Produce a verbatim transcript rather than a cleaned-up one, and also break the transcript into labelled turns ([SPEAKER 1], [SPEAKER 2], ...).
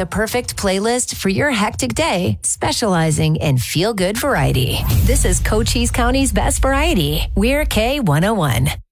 [SPEAKER 1] the perfect playlist for your hectic day, specializing in feel-good variety. This is Cochise County's best variety. We're K one oh one.